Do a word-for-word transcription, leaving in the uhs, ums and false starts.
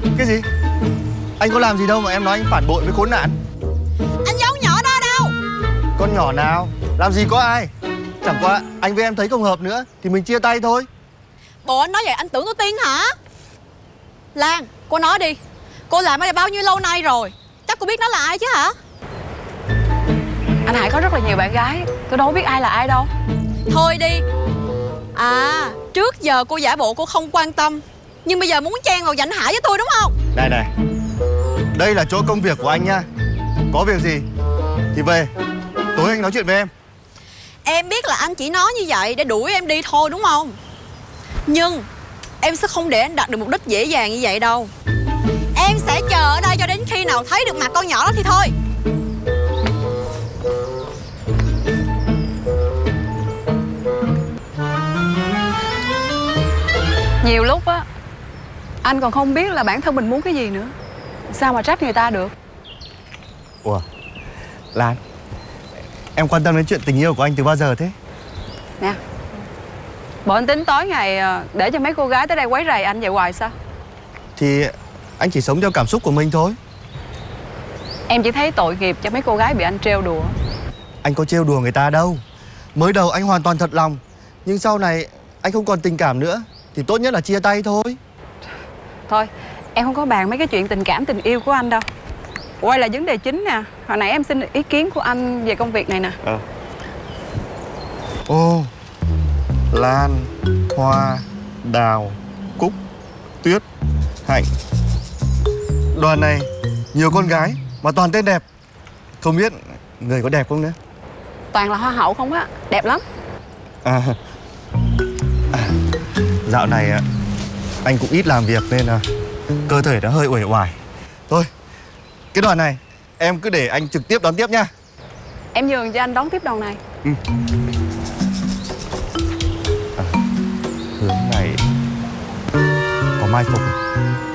Cái gì? Anh có làm gì đâu mà em nói anh phản bội với khốn nạn. Anh giấu nhỏ đó đâu? Con nhỏ nào? Làm gì có ai. Chẳng qua anh với em thấy không hợp nữa thì mình chia tay thôi. Bộ anh nói vậy anh tưởng tôi tiên hả? Lan, cô nói đi. Cô làm ở đây bao nhiêu lâu nay rồi? Chắc cô biết nó là ai chứ hả? Anh Hải có rất là nhiều bạn gái, tôi đâu biết ai là ai đâu. Thôi đi. À, trước giờ cô giả bộ cô không quan tâm, nhưng bây giờ muốn chen vào giành Hải với tôi đúng không? Này này, đây là chỗ công việc của anh nha. Có việc gì thì về, tối anh nói chuyện với em. Em biết là anh chỉ nói như vậy để đuổi em đi thôi đúng không? Nhưng em sẽ không để anh đạt được mục đích dễ dàng như vậy đâu. Em sẽ chờ ở đây cho đến khi nào thấy được mặt con nhỏ đó thì thôi. Nhiều lúc á, anh còn không biết là bản thân mình muốn cái gì nữa. Sao mà trách người ta được. Ủa, Lan, em quan tâm đến chuyện tình yêu của anh từ bao giờ thế? Nè, bộ anh tính tối ngày để cho mấy cô gái tới đây quấy rầy anh vậy hoài sao? Thì anh chỉ sống theo cảm xúc của mình thôi. Em chỉ thấy tội nghiệp cho mấy cô gái bị anh trêu đùa. Anh có trêu đùa người ta đâu. Mới đầu anh hoàn toàn thật lòng, nhưng sau này anh không còn tình cảm nữa thì tốt nhất là chia tay thôi. Thôi, em không có bàn mấy cái chuyện tình cảm tình yêu của anh đâu. Quay lại vấn đề chính nè. Hồi nãy em xin ý kiến của anh về công việc này nè. Ờ. Ô, Lan, Hoa, Đào, Cúc, Tuyết, Hạnh. Đoàn này nhiều con gái mà toàn tên đẹp. Không biết người có đẹp không nữa? Toàn là hoa hậu không á, đẹp lắm. À, à, dạo này anh cũng ít làm việc nên là cơ thể đã hơi uể oải. Thôi, cái đoàn này em cứ để anh trực tiếp đón tiếp nha. Em nhường cho anh đón tiếp đoàn này. Ừ. À, hướng này có mai phục.